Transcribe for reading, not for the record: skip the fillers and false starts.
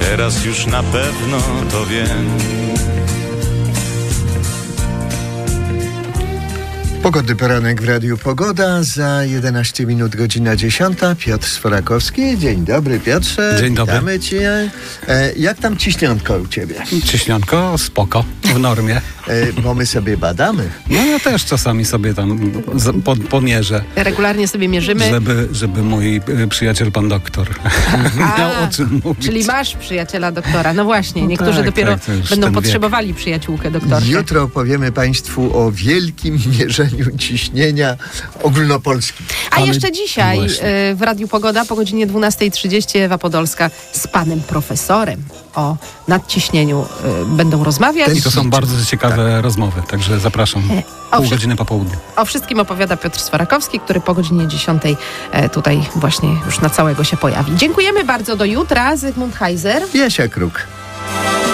teraz już na pewno to wiem. Pogodny poranek w Radiu Pogoda, za 11 minut godzina 10. Piotr Sforakowski. Dzień dobry, Piotrze. Dzień dobry. Witamy Cię. Jak tam ciśniątko u Ciebie? Ciśniątko, spoko, w normie. Bo my sobie badamy. No ja też czasami sobie tam pomierzę. Regularnie sobie mierzymy. Żeby mój przyjaciel, pan doktor, miał o czym mówić. Czyli masz przyjaciela doktora. No właśnie, niektórzy tak, dopiero to będą potrzebowali przyjaciółkę doktorkę. Jutro opowiemy Państwu o wielkim mierzeniu ciśnienia ogólnopolskim. A jeszcze dzisiaj Właśnie. w Radiu Pogoda po godzinie 12:30 Ewa Podolska z panem profesorem o nadciśnieniu będą rozmawiać. I to są bardzo ciekawe rozmowy, także zapraszam. Pół godziny po południu. O wszystkim opowiada Piotr Sforakowski, który po godzinie 10 tutaj właśnie już na całego się pojawi. Dziękujemy bardzo, do jutra. Zygmunt Heiser. Jasia Kruk.